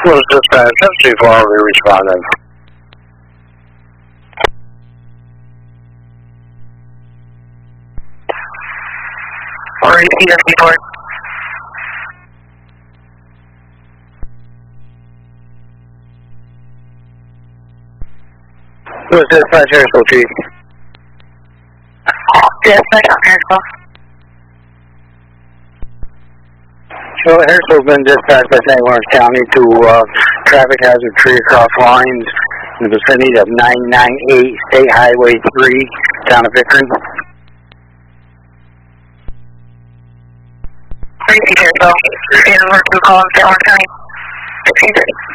Was dispatch, that's too far to be responding. Or EPS report. Was dispatch Harrisville Chief? Dispatch on Harrisville. So Harrisville's been dispatched by St. Lawrence County to traffic hazard tree across lines in the vicinity of 998 State Highway 3, town of Vickers. Harrisville. Is it work to call in St. Lawrence County?